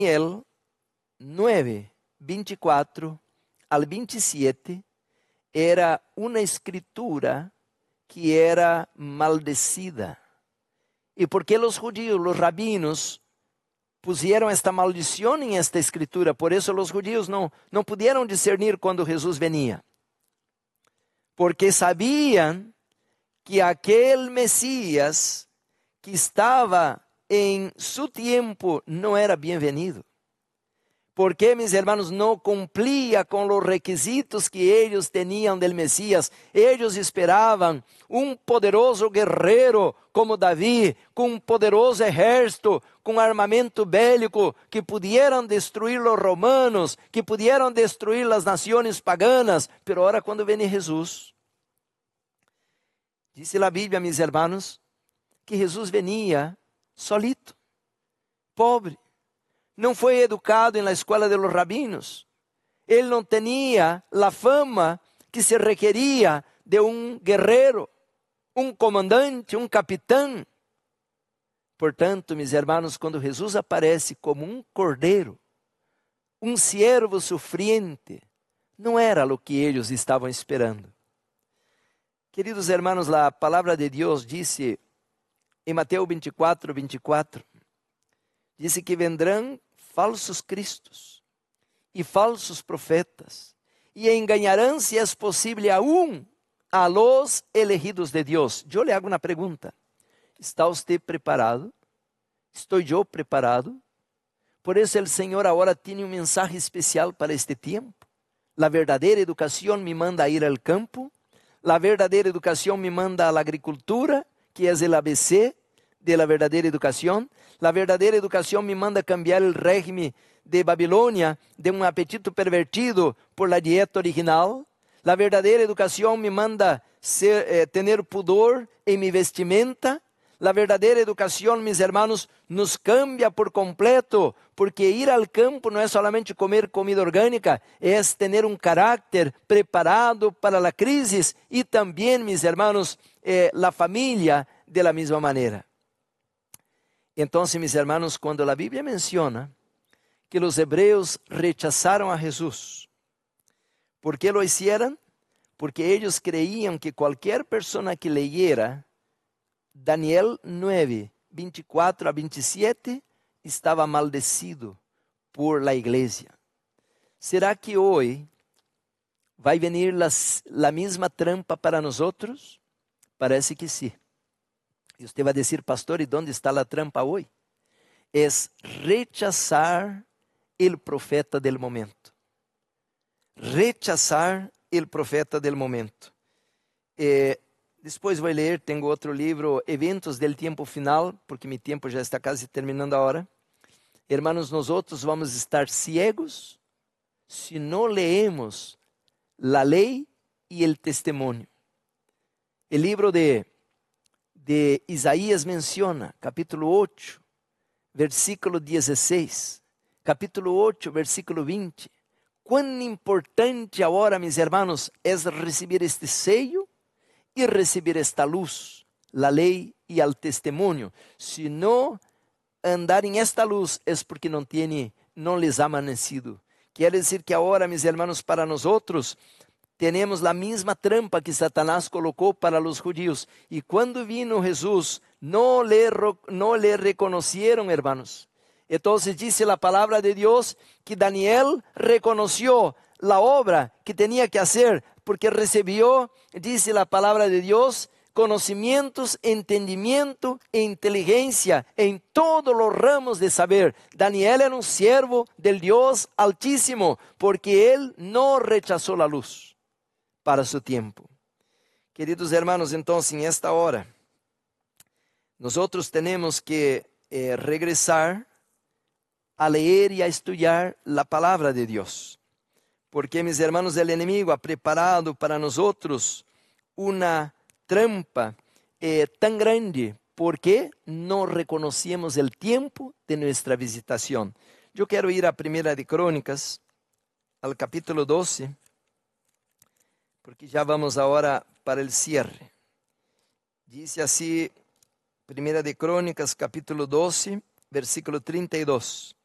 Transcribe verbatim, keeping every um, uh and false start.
Daniel nueve, veinticuatro al veintisiete era uma escritura que era maldecida. E porque os judíos, os rabinos, pusieron esta maldição em esta escritura, por isso os judíos não, não puderam discernir quando Jesus venia. Porque sabiam que aquele Messias que estava em seu tempo não era bem-vindo. Porque, mis hermanos, não cumpria com os requisitos que eles tinham del Messias. Eles esperavam um poderoso guerreiro como Davi, com um poderoso exército, com armamento bélico, que pudieran destruir os romanos, que pudieran destruir as nações paganas. Pero agora, quando vem Jesus, diz a Bíblia, mis hermanos, que Jesus venia solito, pobre. Não foi educado na escola de los rabinos. Ele não tinha a fama que se requeria de um guerreiro, um comandante, um capitão. Portanto, mis hermanos, quando Jesus aparece como um cordeiro, um siervo sofriente, não era o que eles estavam esperando. Queridos hermanos, a palavra de Deus disse em Mateus vinte e quatro, vinte e quatro, disse que vendrão falsos cristos e falsos profetas e enganarão, se é possível, aún a los elegidos de Deus. Eu lhe hago uma pergunta: está você preparado? Estou eu preparado? Por isso o Senhor agora tem um mensagem especial para este tempo. A verdadeira educação me manda a ir ao campo. A verdadeira educação me manda à agricultura, que é o A B C de la verdadeira educação. A verdadeira educação me manda cambiar o régimen de Babilônia de um apetito pervertido por la dieta original. A verdadeira educação me manda ser, eh, ter pudor em mi vestimenta. A verdadeira educação, mis hermanos, nos cambia por completo, porque ir al campo não é solamente comer comida orgânica, é ter um caráter preparado para a crise e também, mis hermanos, eh, a família de la mesma maneira. Então, mis hermanos, quando a Bíblia menciona que os hebreus rechazaram a Jesus, ¿por que lo hicieron? Porque eles creíam que qualquer pessoa que leyera Daniel nueve, vinte e quatro a vinte e sete, estava maldecido por la igreja. Será que hoje vai venir a mesma trampa para nós outros? Parece que sim. E você vai dizer, pastor, e onde está a trampa hoje? É rechazar o profeta del momento. Rechazar o profeta del momento. Eh, depois vou ler, tenho outro livro, Eventos del Tiempo Final, porque meu tempo já está quase terminando a hora. Hermanos, nós outros vamos estar ciegos se não leemos a lei e o testemunho. O livro de de Isaías menciona, capítulo oito, versículo dezesseis, capítulo oito, versículo vinte. Quão importante agora, mis hermanos, é receber este sello e receber esta luz, a lei e o testemunho. Se não andar em esta luz, é porque não tiene, não les ha amanecido. Quer dizer que agora, mis hermanos, para nós outros, temos a mesma trampa que Satanás colocou para os judíos. E quando vino Jesus, não le, não le reconheceram, hermanos. Então diz a palavra de Deus que Daniel reconheceu a obra que tinha que fazer, porque recebeu, diz a palavra de Deus, conhecimentos, entendimento e inteligência em todos os ramos de saber. Daniel era um siervo del Deus Altíssimo, porque ele não rechazou a luz para su tempo. Queridos hermanos, então, em esta hora, nós temos que eh, regressar a ler e a estudar a palavra de Deus. Porque, mis hermanos, o inimigo ha preparado para nós uma trampa eh, tão grande, porque não reconhecemos o tempo de nossa visitação. Eu quero ir a Primeira de Crônicas, ao capítulo doze, porque já vamos agora para o cierre. Diz assim, Primeira de Crônicas, capítulo doze, versículo trinta e dois.